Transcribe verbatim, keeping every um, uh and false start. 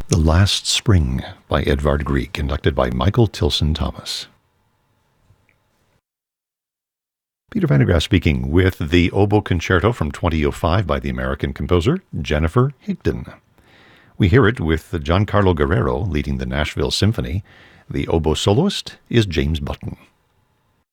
The Last Spring by Edvard Grieg, conducted by Michael Tilson Thomas. Peter Van der Graaf speaking with the Oboe Concerto from twenty oh five by the American composer Jennifer Higdon. We hear it with Giancarlo Guerrero leading the Nashville Symphony. The oboe soloist is James Button.